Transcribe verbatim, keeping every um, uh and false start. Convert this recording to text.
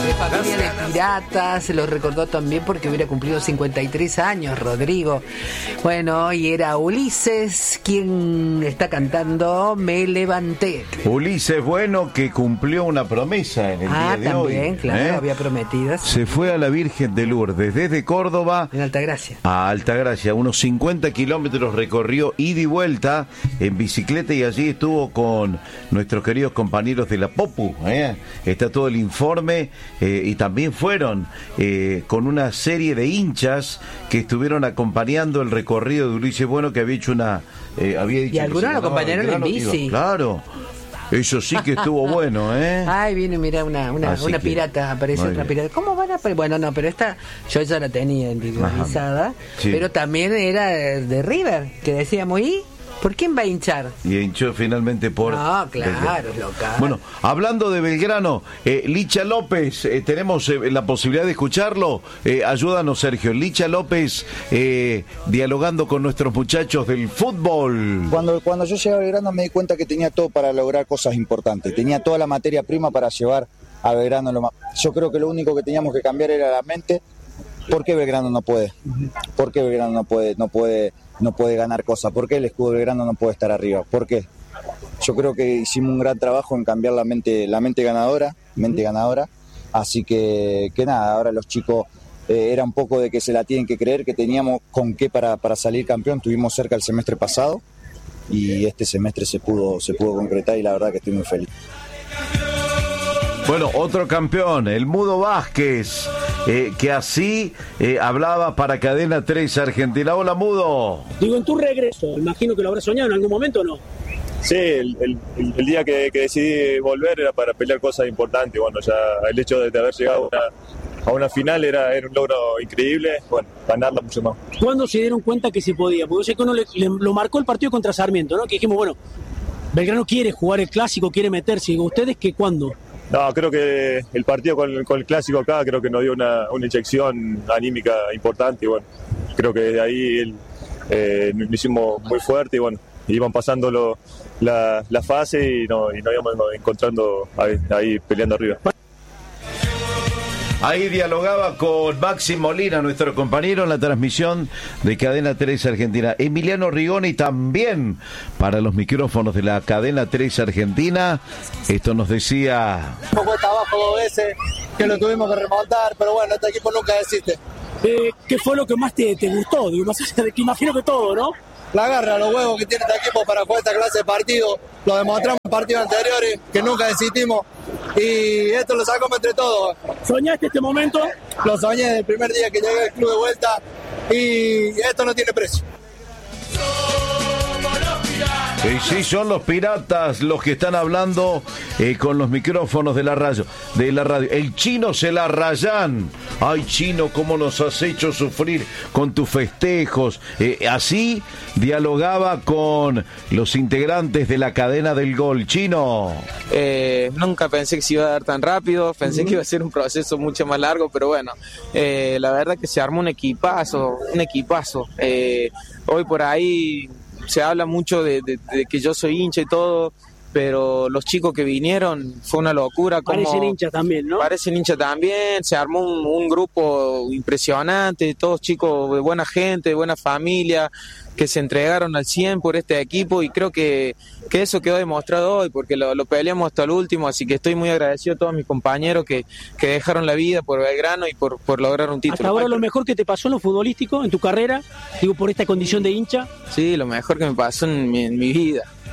Familia de Piratas, se lo recordó también porque hubiera cumplido cincuenta y tres años, Rodrigo. Bueno, y era Ulises quien está cantando Me Levanté. Ulises, bueno, que cumplió una promesa en el ah, día de hoy. Ah, también, claro, ¿eh? había prometido. Se fue a la Virgen de Lourdes desde Córdoba. En Altagracia. A Altagracia, unos cincuenta kilómetros recorrió ida y vuelta en bicicleta y allí estuvo con nuestros queridos compañeros de la Popu. ¿eh? Está todo el informe. Eh, y también fueron eh, con una serie de hinchas que estuvieron acompañando el recorrido de Ulises Bueno, que había hecho una... Eh, había dicho y algunos lo acompañaron en bici. Claro, eso sí que estuvo bueno, ¿eh? Ay, viene, mira, una, una, una pirata, aparece otra pirata. ¿Cómo van a...? Bueno, no, pero esta yo ya la tenía individualizada, sí. Pero también era de River, que decíamos, ¿y...? ¿Por quién va a hinchar? Y hinchó finalmente por... No, claro, es local. Bueno, hablando de Belgrano, eh, Licha López, eh, tenemos eh, la posibilidad de escucharlo. Eh, ayúdanos, Sergio. Licha López, eh, dialogando con nuestros muchachos del fútbol. Cuando, cuando yo llegué a Belgrano me di cuenta que tenía todo para lograr cosas importantes. Tenía toda la materia prima para llevar a Belgrano. Lo más... Yo creo que lo único que teníamos que cambiar era la mente. ¿Por qué Belgrano no puede? ¿Por qué Belgrano no puede, no puede, no puede ganar cosas? ¿Por qué el escudo de Belgrano no puede estar arriba? ¿Por qué? Yo creo que hicimos un gran trabajo en cambiar la mente, la mente ganadora, mente ganadora. Así que, que nada, ahora los chicos eh, era un poco de que se la tienen que creer, que teníamos con qué para, para salir campeón. Tuvimos cerca el semestre pasado y este semestre se pudo, se pudo concretar y la verdad que estoy muy feliz. Bueno, otro campeón, el Mudo Vázquez, eh, que así eh, hablaba para Cadena tres Argentina. Hola, Mudo. Digo, en tu regreso, imagino que lo habrás soñado en algún momento, ¿o no? Sí, el, el, el día que, que decidí volver era para pelear cosas importantes. Bueno, ya el hecho de, de haber llegado a una, a una final era, era un logro increíble. Bueno, ganarla mucho más. ¿Cuándo se dieron cuenta que se podía? Porque yo sé que uno le, le, lo marcó el partido contra Sarmiento, ¿no? Que dijimos, bueno, Belgrano quiere jugar el clásico, quiere meterse. Digo, ¿ustedes qué cuándo? No, creo que el partido con, con el clásico acá creo que nos dio una, una inyección anímica importante y bueno, creo que de ahí el, eh, nos hicimos muy fuerte y bueno, iban pasando lo, la, la fase y, no, y nos íbamos encontrando ahí, ahí peleando arriba. Ahí dialogaba con Maxi Molina, nuestro compañero en la transmisión de Cadena tres Argentina. Emiliano Rigoni también para los micrófonos de la Cadena tres Argentina. Esto nos decía... Un poco está abajo dos veces, que lo tuvimos que remontar, pero bueno, este equipo nunca desiste. Eh, ¿Qué fue lo que más te, te gustó? Digo, más allá de que imagino que todo, ¿no? La garra, los huevos que tiene este equipo para jugar esta clase de partido. Lo demostramos en partidos anteriores, que nunca desistimos. Y esto lo sacamos entre todos. ¿Soñaste este momento? Lo soñé desde el primer día que llegué al club de vuelta. Y esto no tiene precio. Y sí, son los piratas los que están hablando eh, con los micrófonos de la radio, de la radio. El Chino se la rayan. Ay, Chino, cómo nos has hecho sufrir con tus festejos. Eh, así dialogaba con los integrantes de la cadena del gol. Chino. Eh, nunca pensé que se iba a dar tan rápido, pensé uh-huh. que iba a ser un proceso mucho más largo, pero bueno, eh, la verdad que se armó un equipazo, un equipazo. Eh, hoy por ahí... Se habla mucho de, de, de que yo soy hincha y todo, pero los chicos que vinieron fue una locura. Como parecen hinchas también, ¿no? Parecen hinchas también, se armó un, un grupo impresionante, todos chicos de buena gente, de buena familia, que se entregaron al cien por este equipo y creo que, que eso quedó demostrado hoy, porque lo, lo peleamos hasta el último, así que estoy muy agradecido a todos mis compañeros que, que dejaron la vida por Belgrano y por, por lograr un título. ¿Hasta ahora lo mejor que te pasó en lo futbolístico, en tu carrera, digo, por esta condición de hincha? Sí, lo mejor que me pasó en mi, en mi vida.